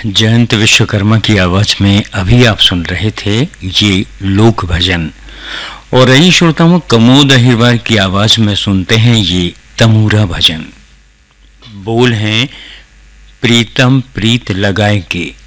जयंत विश्वकर्मा की आवाज में अभी आप सुन रहे थे ये लोक भजन। और रही श्रोताओं, कमोद अहिरवार की आवाज में सुनते हैं ये तमूरा भजन। बोल हैं प्रीतम प्रीत लगाए के।